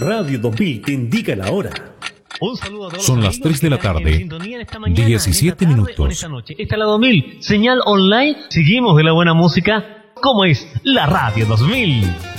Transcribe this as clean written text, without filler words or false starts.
Radio 2000 te indica la hora. Un saludo a todos. Son las 3 de la tarde, 17 minutos. Esta es la 2000, señal online. Seguimos de la buena música, como es la Radio 2000.